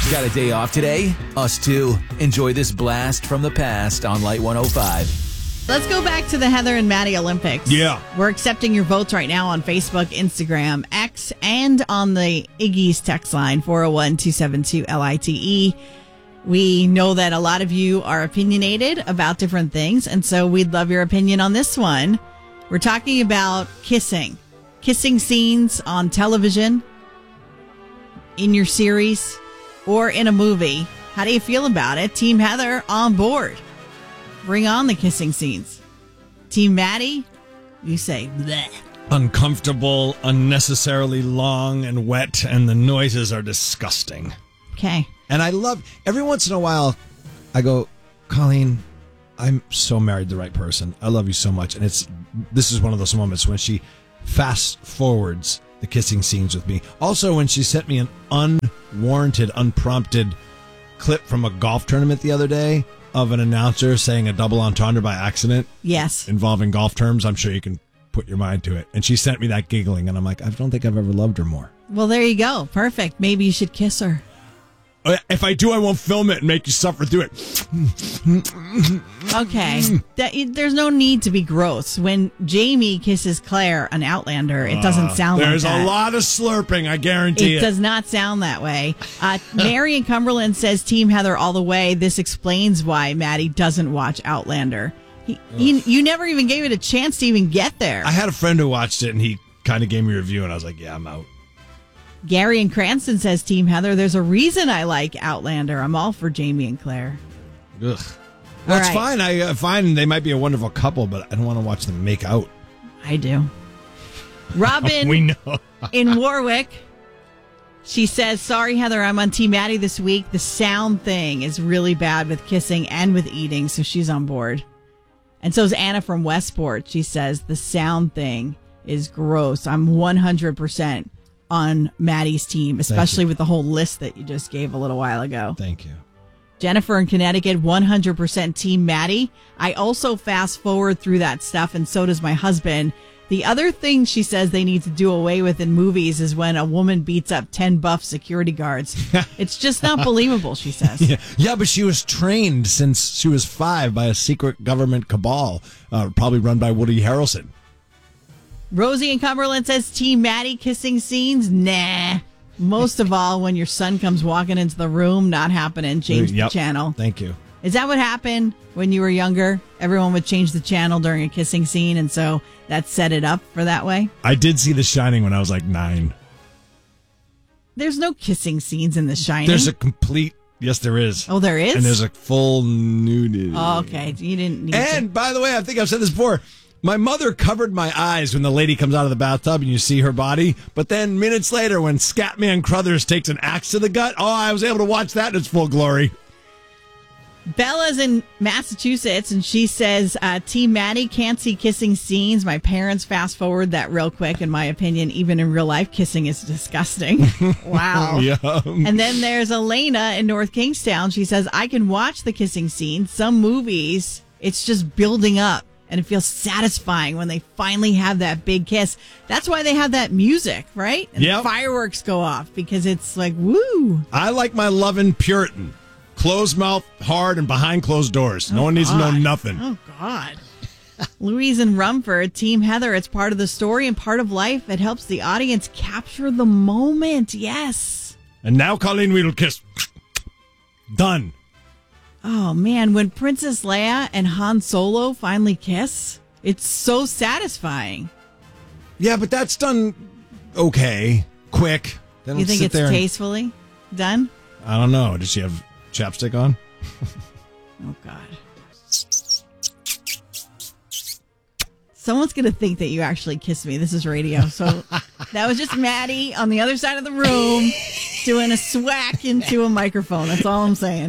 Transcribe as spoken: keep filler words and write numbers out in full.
Got a day off today? Us too. Enjoy this blast from the past on Light one oh five. Let's go back to the Heather and Maddie Olympics. Yeah. We're accepting your votes right now on Facebook, Instagram, X, and on the Iggy's text line, four oh one, two seven two, L I T E. We know that a lot of you are opinionated about different things, and so we'd love your opinion on this one. We're talking about kissing. Kissing scenes on television, in your series, or in a movie. How do you feel about it? Team Heather on board. Bring on the kissing scenes. Team Maddie, you say bleh. Uncomfortable, unnecessarily long and wet, and the noises are disgusting. Okay. And I love, every once in a while, I go, Colleen, I'm so married to the right person. I love you so much. And it's this is one of those moments when she fast forwards the kissing scenes with me. Also, when she sent me an unwarranted, unprompted clip from a golf tournament the other day of an announcer saying a double entendre by accident. Yes. Involving golf terms. I'm sure you can put your mind to it. And she sent me that giggling, and I'm like, I don't think I've ever loved her more. Well, there you go. Perfect. Maybe you should kiss her. If I do, I won't film it and make you suffer through it. Okay. That, there's no need to be gross. When Jamie kisses Claire on Outlander, it doesn't sound like that. There's a lot of slurping, I guarantee it. It does not sound that way. Uh, Mary in Cumberland says Team Heather all the way. This explains why Maddie doesn't watch Outlander. He, he, you never even gave it a chance to even get there. I had a friend who watched it, and he kind of gave me a review, and I was like, yeah, I'm out. Gary in Cranston says, Team Heather, there's a reason I like Outlander. I'm all for Jamie and Claire. Ugh. Well, it's right. fine. I uh, fine. They might be a wonderful couple, but I don't want to watch them make out. I do. Robin we know. in Warwick, she says, sorry, Heather, I'm on Team Maddie this week. The sound thing is really bad with kissing and with eating, so she's on board. And so is Anna from Westport. She says, the sound thing is gross. I'm one hundred percent on Maddie's team, especially with the whole list that you just gave a little while ago. Thank you. Jennifer in Connecticut, one hundred percent Team Maddie. I also fast forward through that stuff, and so does my husband. The other thing she says they need to do away with in movies is when a woman beats up ten buff security guards. It's just not believable, she says. Yeah. yeah, but she was trained since she was five by a secret government cabal, uh, probably run by Woody Harrelson. Rosie in Cumberland says, Team Maddie kissing scenes? Nah. Most of all, when your son comes walking into the room, not happening. Change Yep. the channel. Thank you. Is that what happened when you were younger? Everyone would change the channel during a kissing scene, and so that set it up for that way? I did see The Shining when I was like nine. There's no kissing scenes in The Shining. There's a complete... Yes, there is. Oh, there is? And there's a full nudity. Oh, okay. You didn't need And, to. by the way, I think I've said this before. My mother covered my eyes when the lady comes out of the bathtub and you see her body. But then minutes later, when Scatman Crothers takes an axe to the gut, oh, I was able to watch that in its full glory. Bella's in Massachusetts, and she says, uh, Team Maddie can't see kissing scenes. My parents fast forward that real quick. In my opinion, even in real life, kissing is disgusting. Wow. Yeah. And then there's Elena in North Kingstown. She says, I can watch the kissing scene. Some movies, it's just building up. And it feels satisfying when they finally have that big kiss. That's why they have that music, right? And Yep. fireworks go off because it's like, woo. I like my lovin' Puritan. Closed mouth, hard, and behind closed doors. No Oh, one needs God. to know nothing. Oh, God. Louise and Rumford, Team Heather, it's part of the story and part of life. It helps the audience capture the moment. Yes. And now Colleen Weedle kiss. Done. Oh, man, when Princess Leia and Han Solo finally kiss, it's so satisfying. Yeah, but that's done okay, quick. They don't You think sit it's there and- tastefully done? I don't know. Does she have chapstick on? Oh, God. Someone's going to think that you actually kissed me. This is radio. So that was just Maddie on the other side of the room doing a swack into a microphone. That's all I'm saying.